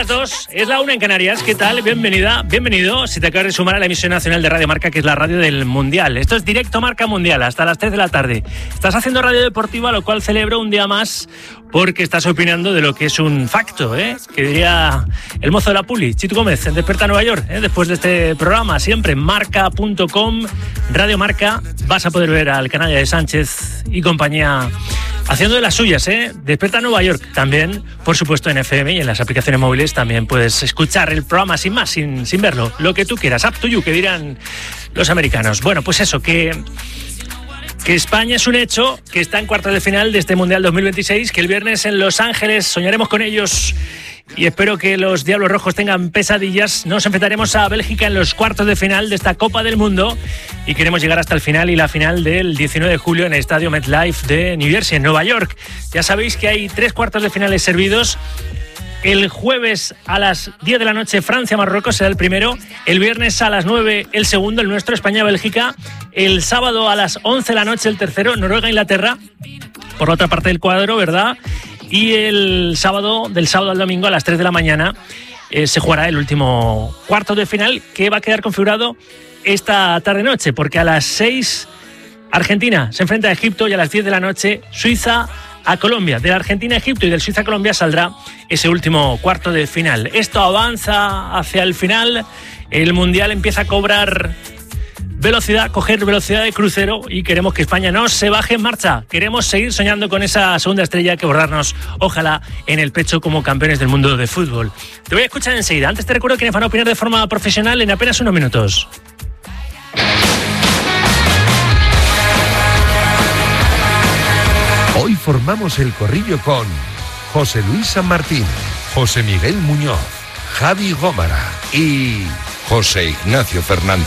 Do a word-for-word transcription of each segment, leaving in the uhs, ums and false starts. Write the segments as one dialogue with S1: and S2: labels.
S1: las dos, es la una en Canarias. ¿Qué tal? Bienvenida, bienvenido. Si te acabas de sumar a la emisión nacional de Radio Marca, que es la radio del Mundial. Esto es Directo Marca Mundial, hasta las tres de la tarde. Estás haciendo radio deportiva, lo cual celebro un día más, porque estás opinando de lo que es un facto, ¿eh? Que diría el mozo de la Puli, Chitu Gómez, en Desperta Nueva York, ¿eh? Después de este programa, siempre en marca punto com, Radio Marca, vas a poder ver al canalla de Sánchez y compañía haciendo de las suyas, ¿eh? Desperta Nueva York, también, por supuesto, en F M y en las aplicaciones móviles también puedes escuchar el programa sin más, sin, sin verlo, lo que tú quieras, up to you, que dirán los americanos. Bueno, pues eso, que... Que España es un hecho, que está en cuartos de final de este Mundial dos mil veintiséis, que el viernes en Los Ángeles soñaremos con ellos y espero que los Diablos Rojos tengan pesadillas. Nos enfrentaremos a Bélgica en los cuartos de final de esta Copa del Mundo y queremos llegar hasta el final y la final del diecinueve de julio en el Estadio MetLife de New Jersey, en Nueva York. Ya sabéis que hay tres cuartos de finales servidos. El jueves a las diez de la noche Francia-Marruecos será el primero. El viernes a las nueve el segundo, el nuestro, España-Bélgica. El sábado a las once de la noche el tercero, Noruega-Inglaterra. Por la otra parte del cuadro, ¿verdad? Y el sábado, del sábado al domingo a las tres de la mañana eh, se jugará el último cuarto de final, que va a quedar configurado esta tarde-noche, porque a las seis Argentina se enfrenta a Egipto y a las diez de la noche Suiza a Colombia. De la Argentina a Egipto y del Suiza a Colombia saldrá ese último cuarto de final. Esto avanza hacia el final, el Mundial empieza a cobrar velocidad, coger velocidad de crucero y queremos que España no se baje en marcha. Queremos seguir soñando con esa segunda estrella que bordarnos, ojalá, en el pecho como campeones del mundo de fútbol. Te voy a escuchar enseguida. Antes te recuerdo quiénes van a opinar de forma profesional en apenas unos minutos.
S2: Hoy formamos el corrillo con José Luis San Martín, José Miguel Muñoz, Javi Gómara y José Ignacio Fernández.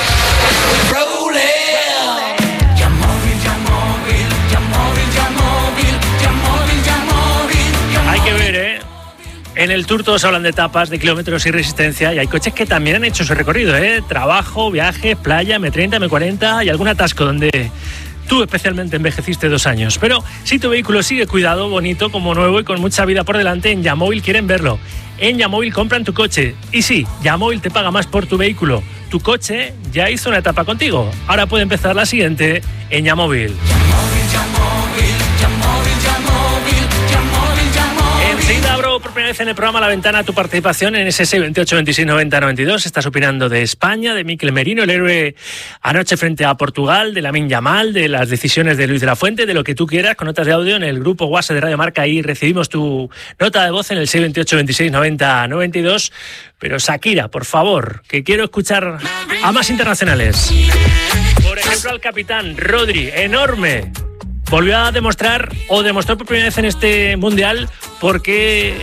S1: Hay que ver, ¿eh? En el Tour todos hablan de etapas, de kilómetros y resistencia, y hay coches que también han hecho su recorrido, ¿eh? Trabajo, viajes, playa, eme treinta, eme cuarenta y algún atasco donde tú especialmente envejeciste dos años. Pero si tu vehículo sigue cuidado, bonito, como nuevo y con mucha vida por delante, en Yamóvil quieren verlo. En Yamóvil compran tu coche. Y sí, Yamóvil te paga más por tu vehículo. Tu coche ya hizo una etapa contigo. Ahora puede empezar la siguiente en Yamóvil. Enseguida abro por primera vez en el programa La Ventana a tu participación en ese seis veintiocho veintiséis noventa noventa y dos. Estás opinando de España, de Mikel Merino, el héroe anoche frente a Portugal, de Lamine Yamal, de las decisiones de Luis de la Fuente, de lo que tú quieras, con notas de audio en el grupo WhatsApp de Radio Marca. Ahí recibimos tu nota de voz en el seis veintiocho veintiséis noventa noventa y dos. Pero Shakira, por favor, que quiero escuchar a más internacionales. Por ejemplo, al capitán Rodri, enorme. Volvió a demostrar, o demostró por primera vez en este Mundial, porque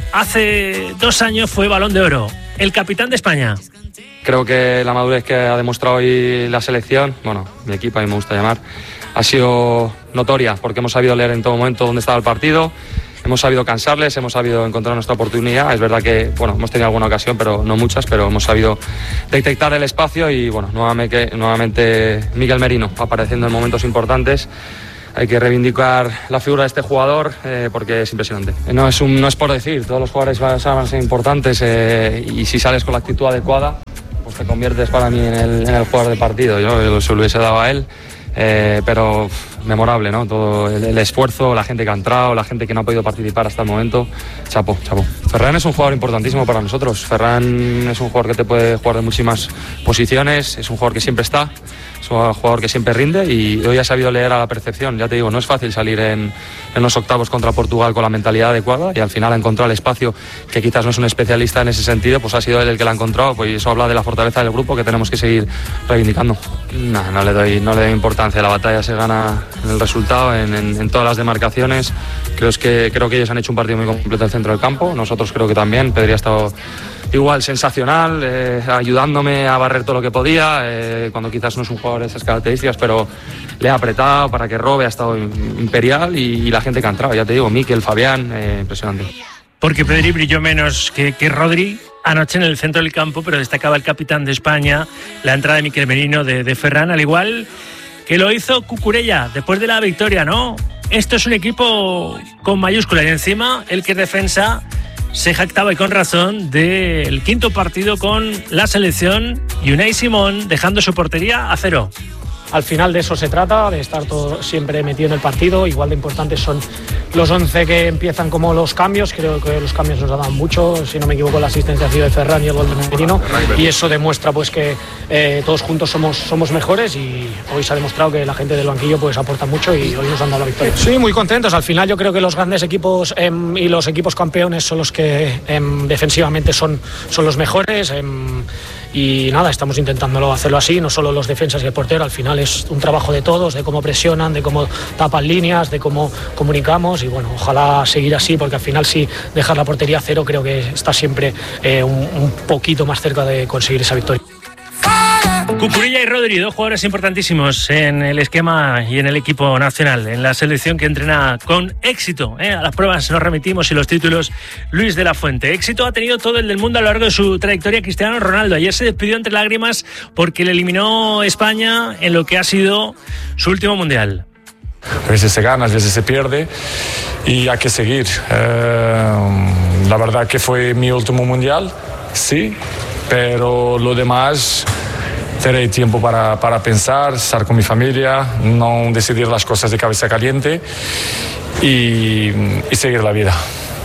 S1: hace dos años fue Balón de Oro. El capitán de España.
S3: Creo que la madurez que ha demostrado hoy la selección, bueno, mi equipo, a mí me gusta llamar, ha sido notoria, porque hemos sabido leer en todo momento dónde estaba el partido, hemos sabido cansarles, hemos sabido encontrar nuestra oportunidad. Es verdad que, bueno, hemos tenido alguna ocasión, pero no muchas, pero hemos sabido detectar el espacio y, bueno, nuevamente, nuevamente Mikel Merino apareciendo en momentos importantes. Hay que reivindicar la figura de este jugador eh, porque es impresionante. No es, un, no es por decir, todos los jugadores van a ser importantes eh, y si sales con la actitud adecuada, pues te conviertes para mí en el, en el jugador de partido. Yo se lo hubiese dado a él, eh, pero memorable, ¿no? Todo el, el esfuerzo, la gente que ha entrado, la gente que no ha podido participar hasta el momento. Chapo, chapo. Ferran es un jugador importantísimo para nosotros. Ferran es un jugador que te puede jugar de muchísimas posiciones, es un jugador que siempre está. Es un jugador que siempre rinde y hoy ha sabido leer a la percepción. Ya te digo, no es fácil salir en, en los octavos contra Portugal con la mentalidad adecuada y al final ha encontrado el espacio, que quizás no es un especialista en ese sentido, pues ha sido él el que lo ha encontrado, pues eso habla de la fortaleza del grupo que tenemos que seguir reivindicando. No, no le doy, no le doy importancia, la batalla se gana en el resultado, en, en, en todas las demarcaciones. Creo que, creo que ellos han hecho un partido muy completo en el centro del campo, nosotros creo que también. Pedri ha estado igual sensacional, eh, ayudándome a barrer todo lo que podía, eh, cuando quizás no es un jugador de esas características, pero le ha apretado para que robe, ha estado imperial y, y la gente que ha entrado, ya te digo, Mikel, Fabián, eh, impresionante.
S1: Porque Pedri brilló menos que, que Rodri anoche en el centro del campo, pero destacaba el capitán de España, la entrada de Mikel Merino, de, de Ferran, al igual que lo hizo Cucurella después de la victoria, ¿no? Esto es un equipo con mayúscula y encima el que es defensa se jactaba, y con razón, del quinto partido con la selección, y Unai Simón dejando su portería a cero.
S4: Al final de eso se trata, de estar todo siempre metido en el partido. Igual de importantes son los once que empiezan como los cambios. Creo que los cambios nos han dado mucho. Si no me equivoco, la asistencia ha sido de Ferran y el gol de Merino. Y eso demuestra pues que eh, todos juntos somos, somos mejores, y hoy se ha demostrado que la gente del banquillo pues aporta mucho y hoy nos han dado la victoria. Sí, muy contentos. Al final yo creo que los grandes equipos eh, y los equipos campeones son los que eh, defensivamente son, son los mejores. Eh, Y nada, estamos intentándolo hacerlo así, no solo los defensas y el portero. Al final es un trabajo de todos, de cómo presionan, de cómo tapan líneas, de cómo comunicamos, y bueno, ojalá seguir así, porque al final si dejar la portería a cero creo que está siempre eh, un, un poquito más cerca de conseguir esa victoria.
S1: Cucurella y Rodri, dos jugadores importantísimos en el esquema y en el equipo nacional, en la selección que entrena con éxito, ¿eh? A las pruebas nos remitimos, y los títulos Luis de la Fuente. Éxito ha tenido todo el del mundo a lo largo de su trayectoria Cristiano Ronaldo. Ayer se despidió entre lágrimas porque le eliminó España en lo que ha sido su último mundial.
S5: A veces se gana, a veces se pierde, y hay que seguir. Eh, la verdad que fue mi último mundial, sí, pero lo demás tendré tiempo para, para pensar, estar con mi familia, no decidir las cosas de cabeza caliente y, y seguir la vida.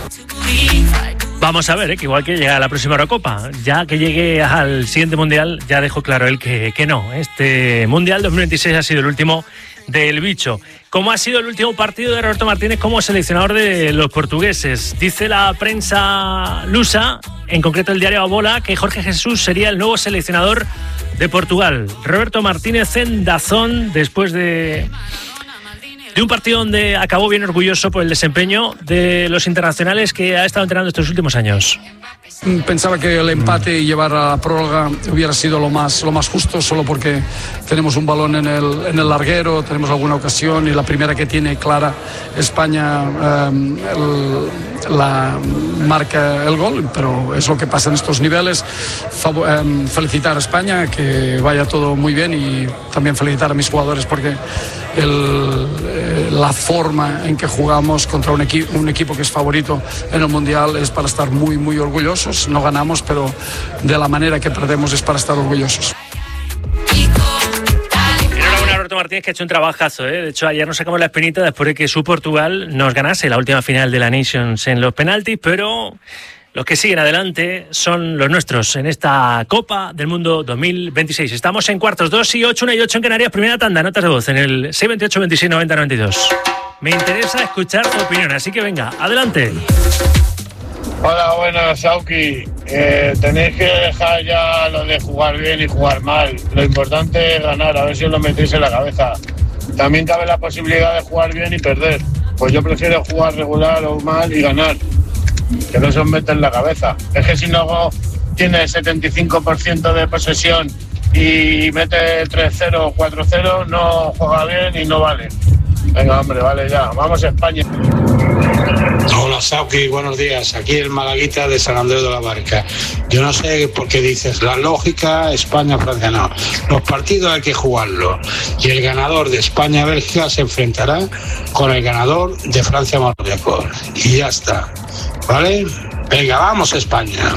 S1: Vamos a ver, ¿eh? Que igual que llega a la próxima Eurocopa, ya que llegue al siguiente Mundial, ya dejó claro él que, que no. Este Mundial dos mil veintiséis ha sido el último del bicho. ¿Cómo ha sido el último partido de Roberto Martínez como seleccionador de los portugueses? Dice la prensa lusa, en concreto el diario A Bola, que Jorge Jesús sería el nuevo seleccionador de Portugal. Roberto Martínez en Dazón, después de, de un partido donde acabó bien orgulloso por el desempeño de los internacionales que ha estado entrenando estos últimos años.
S6: Pensaba que el empate y llevar a la prórroga hubiera sido lo más, lo más justo, solo porque tenemos un balón en el, en el larguero, tenemos alguna ocasión, y la primera que tiene clara España um, el, la marca el gol, pero es lo que pasa en estos niveles. Fav- um, felicitar a España, que vaya todo muy bien, y también felicitar a mis jugadores porque el, eh, la forma en que jugamos contra un, equi- un equipo que es favorito en el Mundial es para estar muy, muy orgullosos. No ganamos, pero de la manera que perdemos es para estar orgullosos.
S1: Enhorabuena a Roberto Martínez, que ha hecho un trabajazo, ¿eh? De hecho, ayer nos sacamos la espinita después de que su Portugal nos ganase la última final de la Nations en los penaltis, pero los que siguen adelante son los nuestros en esta Copa del Mundo dos mil veintiséis. Estamos en cuartos, dos y ocho, una y ocho en Canarias. Primera tanda, notas de voz en el seis veintiocho veintiséis noventa noventa y dos. Me interesa escuchar tu opinión, así que venga, adelante.
S7: Hola, buenas, Sauki. Eh, tenéis que dejar ya lo de jugar bien y jugar mal. Lo importante es ganar, a ver si os lo metéis en la cabeza. También cabe la posibilidad de jugar bien y perder. Pues yo prefiero jugar regular o mal y ganar, que no se os mete en la cabeza. Es que si no tienes setenta y cinco por ciento de posesión y mete tres cero o cuatro cero, no juega bien y no vale. Venga, hombre, vale ya. Vamos a España.
S8: Hola, Sauki, buenos días. Aquí el Malaguita de San Andrés de la Barca. Yo no sé por qué dices la lógica España-Francia. No, los partidos hay que jugarlos. Y el ganador de España-Bélgica se enfrentará con el ganador de Francia-Marruecos. Y ya está. ¿Vale? Venga, vamos a España.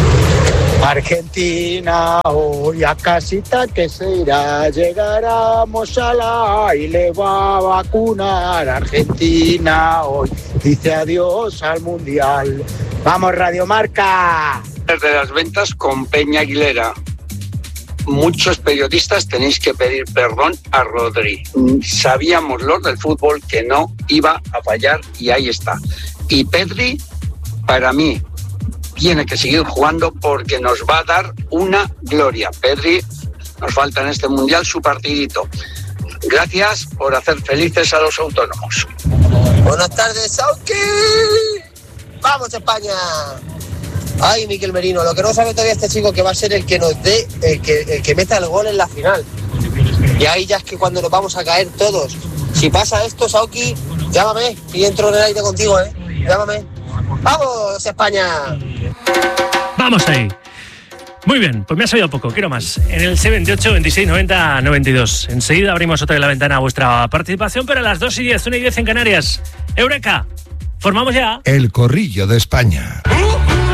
S9: Argentina, hoy a casita que se irá, llegará Mosala y le va a vacunar. Argentina, hoy dice adiós al Mundial. ¡Vamos, Radio Marca!
S10: Desde las ventas con Peña Aguilera. Muchos periodistas tenéis que pedir perdón a Rodri. Sabíamos los del fútbol que no iba a fallar y ahí está. Y Pedri, para mí, tiene que seguir jugando porque nos va a dar una gloria. Pedri, nos falta en este Mundial su partidito. Gracias por hacer felices a los autónomos.
S9: Buenas tardes, Sauki. ¡Vamos, España! Ay, Miquel Merino, lo que no sabe todavía este chico que va a ser el que nos dé, el que, el que meta el gol en la final. Y ahí ya es que cuando nos vamos a caer todos. Si pasa esto, Sauki, llámame y entro en el aire contigo, ¿eh? Llámame. ¡Vamos, España!
S1: Vamos ahí. Muy bien, pues me ha sabido poco, quiero más. En el seis veintiocho veintiséis noventa noventa y dos. Enseguida abrimos otra vez la ventana a vuestra participación, pero a las dos y diez, una y diez en Canarias. ¡Eureka! Formamos ya
S2: el Corrillo de España.